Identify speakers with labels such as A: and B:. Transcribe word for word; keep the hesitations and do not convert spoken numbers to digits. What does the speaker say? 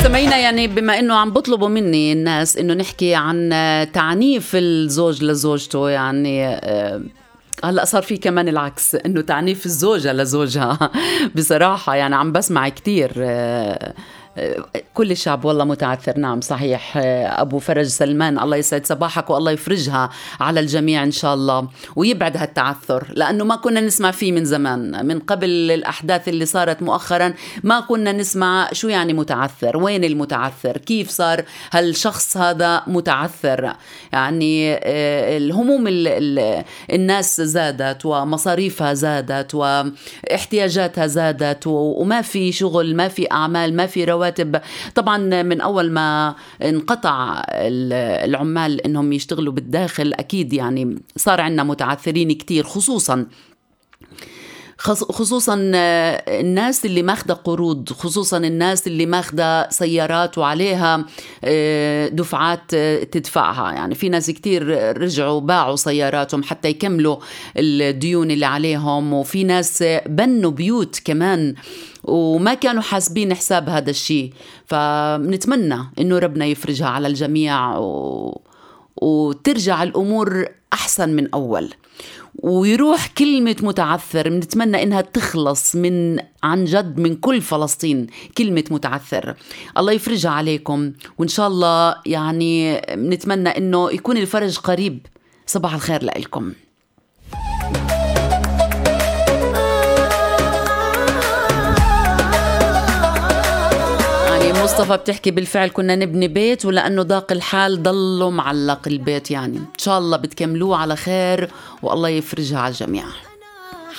A: مستمعينا، يعني بما انه عم بطلبوا مني الناس انه نحكي عن تعنيف الزوج لزوجته، يعني آه، هلا صار في كمان العكس، انه تعنيف الزوجة لزوجها. بصراحة يعني عم بسمع كتير. آه، آه، كل الشعب والله متعثر. نعم صحيح. آه، أبو فرج سلمان الله يسعد صباحك والله يفرجها على الجميع إن شاء الله ويبعد هالتعثر، لأنه ما كنا نسمع فيه من زمان. من قبل الأحداث اللي صارت مؤخرا ما كنا نسمع شو يعني متعثر، وين المتعثر، كيف صار هالشخص هذا متعثر. يعني آه، الهموم ال- ال- الناس زادت ومصاريفها زادت واحتياجاتها زادت و- وما في شغل، ما في أعمال، ما في رواتب. طبعا من أول ما انقطع ال- العمال إنهم يشتغلوا بالداخل، أكيد يعني صار عندنا متعثرين كتير، خصوصا خص- خصوصا آه، الناس اللي ماخدة قروض، خصوصا الناس اللي ماخدة سيارات وعليها آه، دفعات آه، تدفعها. يعني في ناس كتير رجعوا باعوا سياراتهم حتى يكملوا الديون اللي عليهم، وفي ناس آه، بنوا بيوت كمان وما كانوا حاسبين حساب هذا الشيء. فنتمنى إنه ربنا يفرجها على الجميع و... وترجع الأمور أحسن من أول، ويروح كلمة متعثر. بنتمنى إنها تخلص من عن جد من كل فلسطين كلمة متعثر. الله يفرجها عليكم، وإن شاء الله يعني بنتمنى إنه يكون الفرج قريب. صباح الخير لكم. يعني مصطفى بتحكي بالفعل كنا نبني بيت، ولأنه ضاق الحال ضله معلق البيت. يعني إن شاء الله بتكملوه على خير والله يفرجها على الجميع.